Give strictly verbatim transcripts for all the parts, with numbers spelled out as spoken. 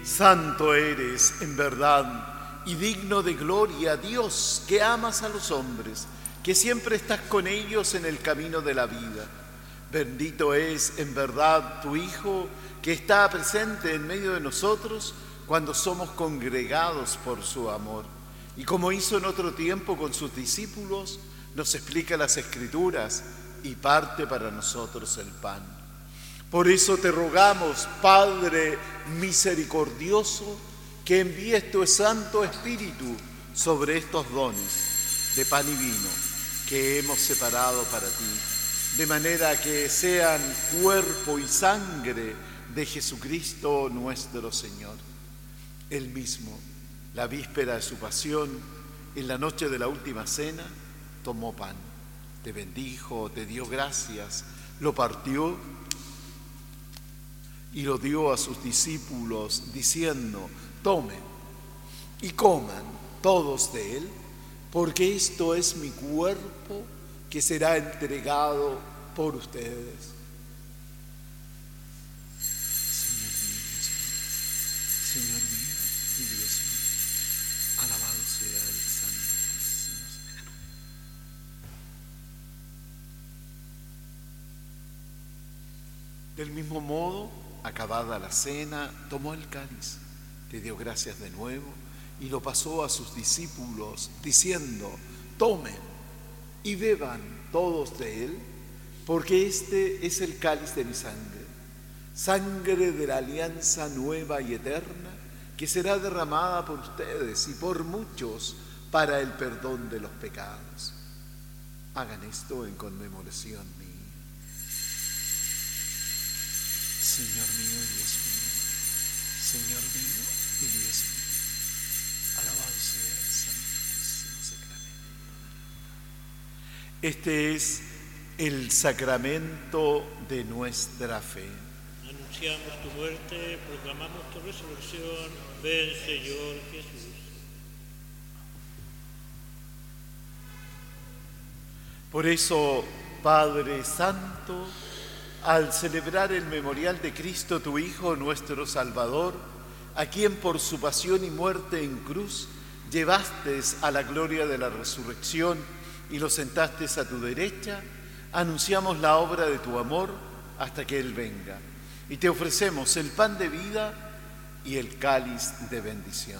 Santo eres, en verdad, y digno de gloria, Dios, que amas a los hombres, que siempre estás con ellos en el camino de la vida. Bendito es, en verdad, tu Hijo, que está presente en medio de nosotros cuando somos congregados por su amor. Y como hizo en otro tiempo con sus discípulos, nos explica las Escrituras y parte para nosotros el pan. Por eso te rogamos, Padre misericordioso, que envíes tu Santo Espíritu sobre estos dones de pan y vino que hemos separado para ti, de manera que sean cuerpo y sangre de Jesucristo nuestro Señor. Él mismo, la víspera de su pasión, en la noche de la última cena, tomó pan, te bendijo, te dio gracias, lo partió y lo dio a sus discípulos, diciendo: tomen y coman todos de él, porque esto es mi cuerpo que será entregado por ustedes. Señor mío, Dios mío, Señor mío y Dios mío, alabado sea el santísimo sacramento. Del mismo modo, acabada la cena, tomó el cáliz, te dio gracias de nuevo y lo pasó a sus discípulos, diciendo: tomen y beban todos de él, porque este es el cáliz de mi sangre, sangre de la alianza nueva y eterna, que será derramada por ustedes y por muchos para el perdón de los pecados. Hagan esto en conmemoración mía. Señor mío y Dios mío, Señor mío y Dios mío, alabado sea el santísimo sacramento. Este es el sacramento de nuestra fe. Anunciamos tu muerte, proclamamos tu resurrección. Ven, Señor Jesús. Por eso, Padre Santo, al celebrar el memorial de Cristo, tu Hijo, nuestro Salvador, a quien por su pasión y muerte en cruz llevaste a la gloria de la resurrección y lo sentaste a tu derecha, anunciamos la obra de tu amor hasta que Él venga. Y te ofrecemos el pan de vida y el cáliz de bendición.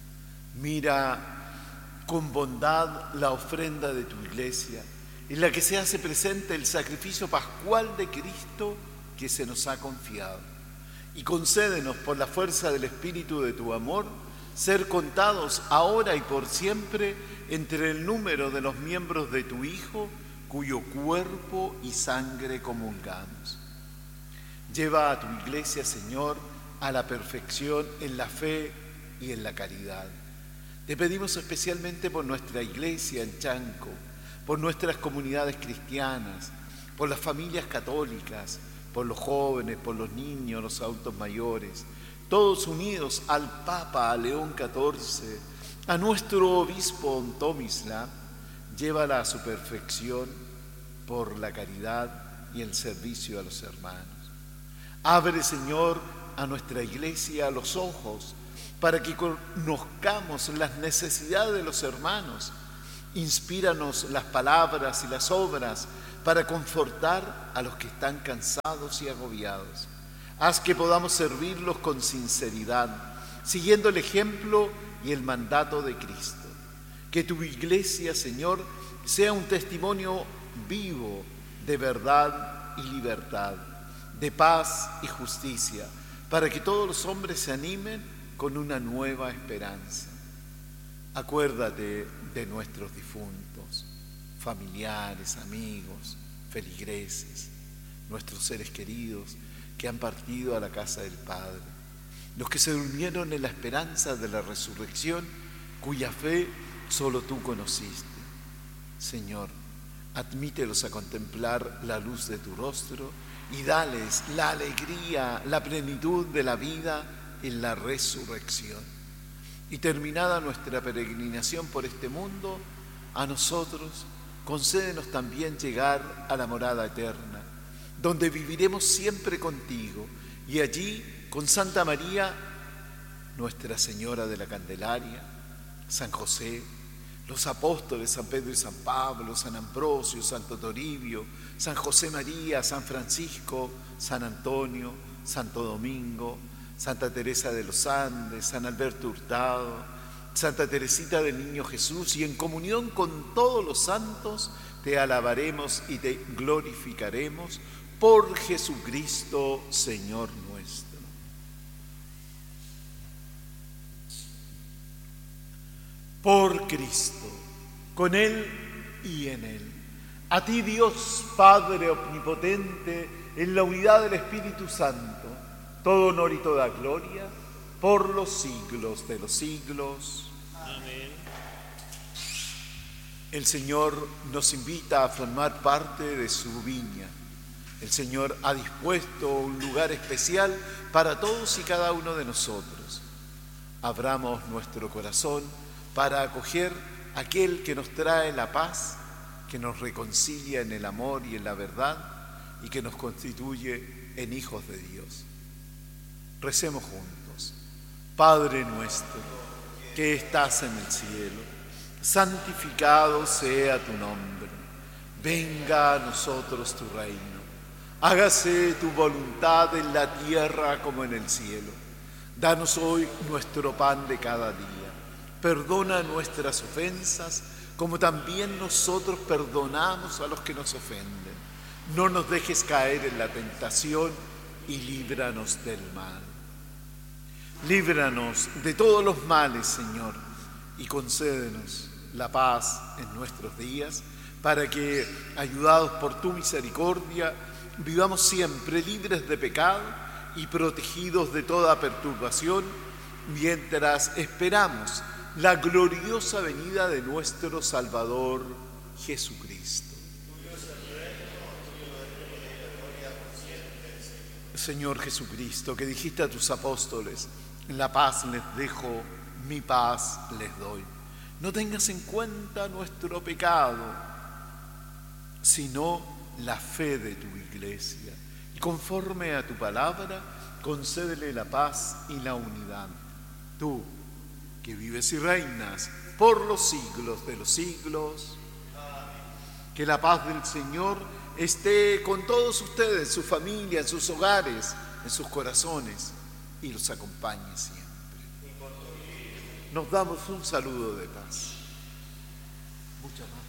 Mira con bondad la ofrenda de tu iglesia, en la que se hace presente el sacrificio pascual de Cristo que se nos ha confiado. Y concédenos, por la fuerza del Espíritu de tu amor, ser contados ahora y por siempre entre el número de los miembros de tu Hijo, cuyo cuerpo y sangre comulgamos. Lleva a tu iglesia, Señor, a la perfección en la fe y en la caridad. Te pedimos especialmente por nuestra iglesia en Chanco, por nuestras comunidades cristianas, por las familias católicas, por los jóvenes, por los niños, los adultos mayores, todos unidos al Papa, a León catorce, a nuestro obispo Tomislav, llévala a su perfección por la caridad y el servicio a los hermanos. Abre, Señor, a nuestra iglesia los ojos para que conozcamos las necesidades de los hermanos. Inspíranos las palabras y las obras para confortar a los que están cansados y agobiados. Haz que podamos servirlos con sinceridad, siguiendo el ejemplo y el mandato de Cristo. Que tu iglesia, Señor, sea un testimonio vivo de verdad y libertad, de paz y justicia, para que todos los hombres se animen con una nueva esperanza. Acuérdate de nuestros difuntos, familiares, amigos, feligreses, nuestros seres queridos que han partido a la casa del Padre, los que se durmieron en la esperanza de la resurrección, cuya fe solo tú conociste. Señor, admítelos a contemplar la luz de tu rostro y dales la alegría, la plenitud de la vida en la resurrección. Y terminada nuestra peregrinación por este mundo, a nosotros concédenos también llegar a la morada eterna, donde viviremos siempre contigo, y allí, con Santa María, Nuestra Señora de la Candelaria, San José, los apóstoles San Pedro y San Pablo, San Ambrosio, Santo Toribio, San José María, San Francisco, San Antonio, Santo Domingo, Santa Teresa de los Andes, San Alberto Hurtado, Santa Teresita del Niño Jesús, y en comunión con todos los santos te alabaremos y te glorificaremos por Jesucristo, Señor nuestro. Por Cristo, con Él y en Él. A ti, Dios Padre omnipotente, en la unidad del Espíritu Santo, todo honor y toda gloria, por los siglos de los siglos. Amén. El Señor nos invita a formar parte de su viña. El Señor ha dispuesto un lugar especial para todos y cada uno de nosotros. Abramos nuestro corazón para acoger aquel que nos trae la paz, que nos reconcilia en el amor y en la verdad y que nos constituye en hijos de Dios. Recemos juntos. Padre nuestro, que estás en el cielo, santificado sea tu nombre. Venga a nosotros tu reino. Hágase tu voluntad en la tierra como en el cielo. Danos hoy nuestro pan de cada día. Perdona nuestras ofensas, como también nosotros perdonamos a los que nos ofenden. No nos dejes caer en la tentación y líbranos del mal. Líbranos de todos los males, Señor, y concédenos la paz en nuestros días, para que, ayudados por tu misericordia, vivamos siempre libres de pecado y protegidos de toda perturbación, mientras esperamos la gloriosa venida de nuestro Salvador Jesucristo. Señor Jesucristo, que dijiste a tus apóstoles: la paz les dejo, mi paz les doy. No tengas en cuenta nuestro pecado, sino la fe de tu iglesia. Y conforme a tu palabra, concédele la paz y la unidad. Tú, que vives y reinas por los siglos de los siglos. Amén. Que la paz del Señor esté con todos ustedes, en su familia, en sus hogares, en sus corazones, y los acompañe siempre. Nos damos un saludo de paz. Muchas gracias.